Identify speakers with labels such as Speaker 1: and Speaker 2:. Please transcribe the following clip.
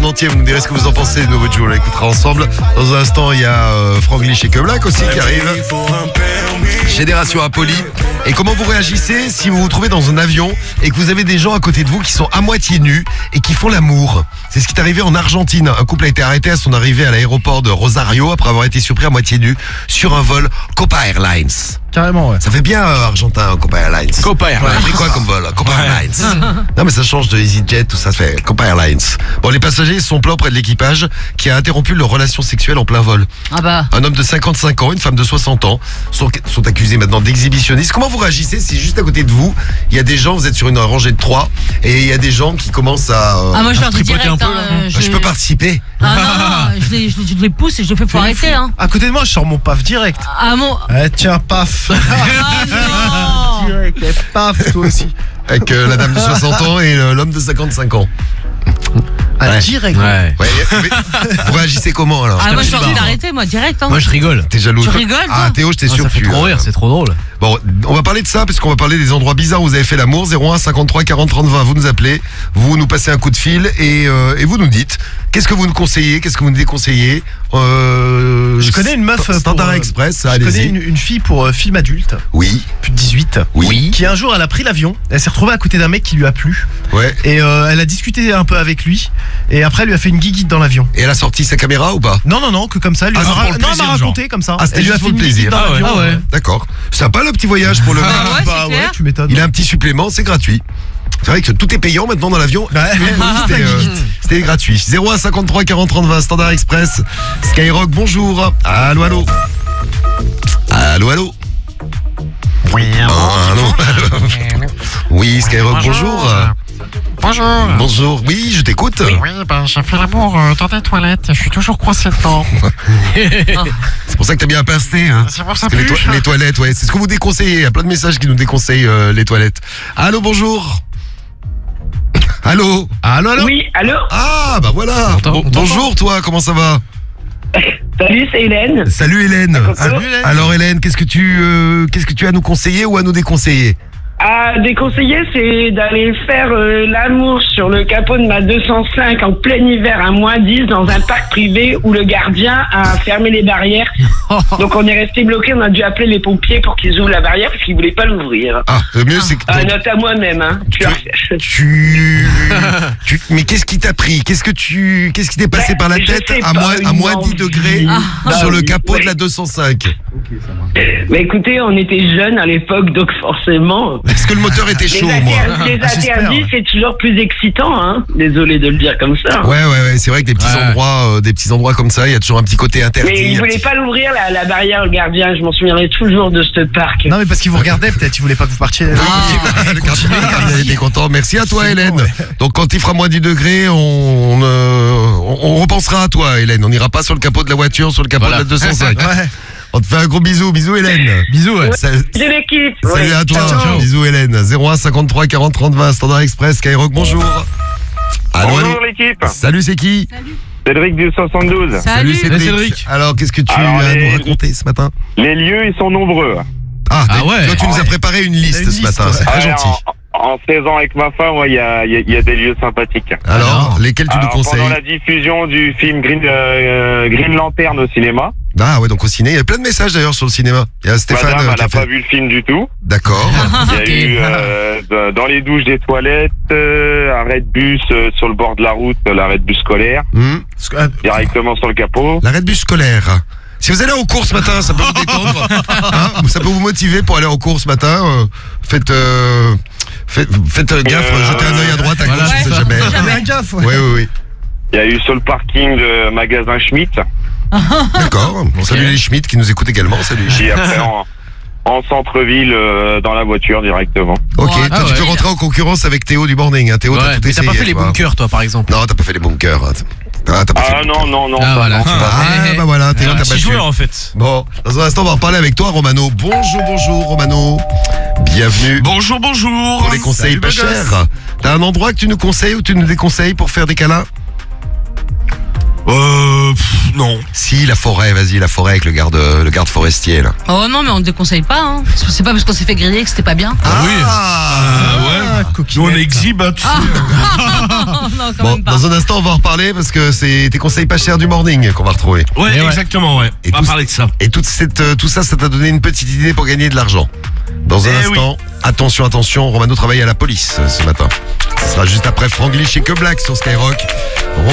Speaker 1: en entier. Vous nous direz ce que vous en pensez de nouveau Joe. On l'écoutera ensemble. Dans un instant, il y a Franglish et Black aussi qui arrive. Génération Apolli. Et comment vous réagissez si vous vous trouvez dans un avion et que vous avez des gens à côté de vous qui sont à moitié nus et qui font l'amour? C'est ce qui est arrivé en Argentine. Un couple a été arrêté à son arrivée à l'aéroport de Rosario après avoir été surpris à moitié nu sur un vol Copa Airlines.
Speaker 2: Carrément, ouais.
Speaker 1: Ça fait bien argentin, Copa Airlines.
Speaker 3: Copa Airlines.
Speaker 1: On a pris quoi comme vol? Copa Airlines. Non mais ça change de EasyJet, tout ça se fait. Copa Airlines. Bon, les passagers sont plaints auprès de l'équipage qui a interrompu leur relation sexuelle en plein vol.
Speaker 4: Ah bah.
Speaker 1: Un homme de 55 ans, une femme de 60 ans sont accusés maintenant d'exhibitionnisme. Comment vous réagissez si juste à côté de vous, il y a des gens, vous êtes sur une rangée de 3 et il y a des gens qui commencent à...
Speaker 4: Ah moi je leur dis
Speaker 3: tripoter
Speaker 4: direct,
Speaker 3: un peu,
Speaker 1: je peux participer.
Speaker 4: Ah non, je les pousse et je les fais faut arrêter hein.
Speaker 2: À côté de moi, je sors mon paf direct.
Speaker 4: Ah mon...
Speaker 2: Tiens, paf.
Speaker 4: Ah non.
Speaker 2: Direct, et paf, toi aussi.
Speaker 1: Avec la dame de 60 ans et l'homme de 55 ans. Ouais.
Speaker 2: Direct.
Speaker 3: Ouais.
Speaker 1: Ouais, mais vous réagissez comment alors?
Speaker 4: Ah moi je leur dis
Speaker 3: barre.
Speaker 4: d'arrêter moi direct hein.
Speaker 3: Moi je rigole.
Speaker 1: T'es jaloux?
Speaker 4: Tu rigoles,
Speaker 1: Ah
Speaker 4: toi
Speaker 1: Théo, j'étais sûr
Speaker 3: Ça
Speaker 1: que
Speaker 3: fait
Speaker 1: tu...
Speaker 3: trop rire, c'est trop drôle.
Speaker 1: Bon, on va parler de ça parce qu'on va parler des endroits bizarres où vous avez fait l'amour. 01 53 40 30 20. Vous nous appelez, vous nous passez un coup de fil et vous nous dites qu'est-ce que vous nous conseillez, qu'est-ce que vous nous déconseillez.
Speaker 2: Je connais une meuf
Speaker 1: Standard
Speaker 2: pour,
Speaker 1: Express.
Speaker 2: Je connais
Speaker 1: Allez-y.
Speaker 2: une fille pour film adulte,
Speaker 1: Oui,
Speaker 2: plus de 18,
Speaker 1: oui,
Speaker 2: qui un jour elle a pris l'avion, elle s'est retrouvée à côté d'un mec qui lui a plu
Speaker 1: ouais.
Speaker 2: et elle a discuté un peu avec lui et après elle lui a fait une guiguite dans l'avion.
Speaker 1: Et elle a sorti sa caméra ou pas?
Speaker 2: Non, que comme ça. Elle lui
Speaker 1: Ah,
Speaker 2: a
Speaker 1: c'est pour le
Speaker 2: non, elle m'a
Speaker 3: plaisir,
Speaker 2: raconté comme ça.
Speaker 1: Ah, c'était
Speaker 2: Elle lui a
Speaker 1: juste
Speaker 2: fait
Speaker 1: pour le
Speaker 2: une guiguite
Speaker 1: plaisir.
Speaker 2: dans l'avion.
Speaker 3: Ah ouais.
Speaker 1: D'accord. Sympa le petit voyage pour le mec.
Speaker 4: Ah ouais,
Speaker 2: Bah
Speaker 4: c'est
Speaker 2: ouais,
Speaker 4: clair.
Speaker 2: tu m'étonnes.
Speaker 1: Il a un petit supplément, c'est gratuit. C'est vrai que tout est payant maintenant dans l'avion.
Speaker 2: Bah,
Speaker 1: C'était gratuit. 01 53 40 30 20 Standard Express. Skyrock, bonjour. Allô, allô. Allô, allô.
Speaker 5: Oui,
Speaker 1: Allô. Oui, Skyrock, bonjour.
Speaker 5: Bonjour.
Speaker 1: Bonjour. Oui, je t'écoute.
Speaker 5: Oui, ben j'ai fait l'amour dans des toilettes et je suis toujours coincé dedans.
Speaker 1: C'est pour ça que t'as bien pincé, hein.
Speaker 5: C'est pour ça
Speaker 1: Parce que
Speaker 5: plus.
Speaker 1: les toilettes, ouais. C'est ce que vous déconseillez. Il y a plein de messages qui nous déconseillent les toilettes. Allô, bonjour. Allô.
Speaker 2: allô.
Speaker 6: Oui, allô.
Speaker 1: Ah, bah voilà.
Speaker 3: On t'entend.
Speaker 1: Bonjour, toi. Comment ça va?
Speaker 6: Salut, c'est Hélène.
Speaker 1: Salut Hélène.
Speaker 6: Salut,
Speaker 2: Hélène.
Speaker 1: Alors Hélène, qu'est-ce que tu as à nous conseiller ou à nous déconseiller?
Speaker 6: À déconseiller, c'est d'aller faire l'amour sur le capot de ma 205 en plein hiver à -10 dans un parc privé où le gardien a fermé les barrières. Donc on est resté bloqué, on a dû appeler les pompiers pour qu'ils ouvrent la barrière parce qu'ils voulaient pas l'ouvrir.
Speaker 1: Ah, le mieux c'est que
Speaker 6: Note à moi-même, hein.
Speaker 1: mais qu'est-ce qui t'a pris? Qu'est-ce qui t'est passé
Speaker 6: Ben,
Speaker 1: par la
Speaker 6: je
Speaker 1: tête
Speaker 6: sais
Speaker 1: à
Speaker 6: pas,
Speaker 1: moins
Speaker 6: une
Speaker 1: 10 degrés
Speaker 6: envie.
Speaker 1: sur le
Speaker 6: oui,
Speaker 1: capot
Speaker 6: ouais.
Speaker 1: de la 205?
Speaker 6: Mais écoutez, on était jeunes à l'époque, donc forcément.
Speaker 1: Est-ce que le moteur était chaud, moi?
Speaker 6: Les
Speaker 2: j'espère,
Speaker 6: interdits,
Speaker 2: ouais.
Speaker 6: c'est toujours plus excitant, hein. Désolé de le dire comme ça.
Speaker 1: Ouais, c'est vrai que des petits endroits comme ça, il y a toujours un petit côté interdit.
Speaker 6: Mais il voulait pas l'ouvrir, la barrière, le gardien. Je m'en souviendrai toujours de ce parc.
Speaker 2: Non mais parce qu'il vous regardait peut-être, il voulait pas que vous partiez.
Speaker 1: Le gardien il était content. Merci à toi,
Speaker 2: C'est
Speaker 1: Hélène.
Speaker 2: bon, ouais.
Speaker 1: Donc, quand il fera moins 10 degrés, on repensera à toi, Hélène. On n'ira pas sur le capot de la voiture, sur le capot de la 205.
Speaker 2: Ouais.
Speaker 1: On te fait un gros bisou. Bisous, Hélène.
Speaker 2: Bisous, ouais.
Speaker 1: Salut
Speaker 6: De l'équipe.
Speaker 1: salut à toi.
Speaker 2: Ciao.
Speaker 1: Bisous, Hélène. 01 53 40 30 20 Standard Express. Skyrock, bonjour. Allô, allô.
Speaker 7: Bonjour l'équipe,
Speaker 1: Salut, c'est qui?
Speaker 7: Cédric du 72.
Speaker 4: Salut.
Speaker 3: Cédric.
Speaker 1: Alors, qu'est-ce que tu
Speaker 7: Alors,
Speaker 1: as à nous
Speaker 7: les-
Speaker 1: raconter ce matin?
Speaker 7: Les lieux, ils sont nombreux.
Speaker 1: Ah
Speaker 3: ouais.
Speaker 1: Toi, tu nous as préparé une liste
Speaker 2: Une
Speaker 1: ce
Speaker 2: liste,
Speaker 1: matin.
Speaker 2: ouais.
Speaker 1: C'est très
Speaker 7: Ouais,
Speaker 1: gentil.
Speaker 7: En 16 ans avec ma femme, il y a des lieux sympathiques.
Speaker 1: Alors, lesquels tu nous
Speaker 7: Alors,
Speaker 1: conseilles?
Speaker 7: pendant la diffusion du film Green Lantern au cinéma,
Speaker 1: Ah ouais, donc au ciné. Il y a plein de messages d'ailleurs sur le cinéma. Il y a Stéphane
Speaker 7: madame, elle
Speaker 1: qui a
Speaker 7: n'a pas
Speaker 1: fait...
Speaker 7: vu le film du tout.
Speaker 1: D'accord.
Speaker 7: Il y a eu dans les douches des toilettes, arrêt de bus sur le bord de la route, l'arrêt de bus scolaire, directement sur le capot.
Speaker 1: L'arrêt de bus scolaire. Si vous allez en cours ce matin, ça peut vous détendre. Hein, ça peut vous motiver pour aller en cours ce matin. Faites gaffe, jetez un œil à droite, à gauche, on sait jamais.
Speaker 2: Fais gaffe, ouais.
Speaker 1: Oui.
Speaker 7: Il y a eu sur le parking de magasin Schmitt.
Speaker 1: D'accord. On salue les Schmitt qui nous écoutent également. Salut.
Speaker 7: Puis après, en centre-ville, dans la voiture directement.
Speaker 1: Ok,
Speaker 4: Ouais.
Speaker 1: toi, tu
Speaker 3: ouais.
Speaker 1: peux rentrer en concurrence avec Théo du morning. Hein. Théo, t'as
Speaker 3: Ouais,
Speaker 1: tout
Speaker 3: mais
Speaker 1: essayé.
Speaker 3: t'as pas fait les
Speaker 1: tu vois.
Speaker 3: bunkers, toi, par exemple.
Speaker 1: Non, t'as pas fait les bunkers. T'as pas fait
Speaker 7: Ah
Speaker 1: les
Speaker 7: non,
Speaker 1: bunkers.
Speaker 7: non, non.
Speaker 3: Ah,
Speaker 7: ça,
Speaker 3: voilà.
Speaker 7: non.
Speaker 1: Ah, bah voilà, Théo,
Speaker 3: Un
Speaker 1: t'as
Speaker 3: petit
Speaker 1: battu.
Speaker 3: joueur, en fait.
Speaker 1: Bon, dans un instant, on va en parler avec toi, Romano. Bonjour, Romano. Bienvenue.
Speaker 3: Bonjour.
Speaker 1: Pour les conseils
Speaker 2: Salut,
Speaker 1: pas
Speaker 2: beau gosse.
Speaker 1: chers. T'as un endroit que tu nous conseilles ou tu nous déconseilles pour faire des câlins?
Speaker 3: Non.
Speaker 1: Si, la forêt, vas-y, la forêt avec le garde forestier, là.
Speaker 4: Oh non, mais on ne déconseille pas. Hein. C'est pas parce qu'on s'est fait griller que c'était pas bien.
Speaker 3: Ouais. Nous, on exhibe, hein, tu sais.
Speaker 4: Non, quand
Speaker 1: Bon,
Speaker 4: même pas.
Speaker 1: dans un instant, on va en reparler parce que c'est tes conseils pas chers du morning qu'on va retrouver.
Speaker 3: Ouais, exactement, ouais.
Speaker 1: Et
Speaker 3: On va parler de ça.
Speaker 1: Et tout ça, ça t'a donné une petite idée pour gagner de l'argent. Dans un instant, attention, Romano travaille à la police ce matin. Ce sera juste après Franglish et Que Black sur Skyrock.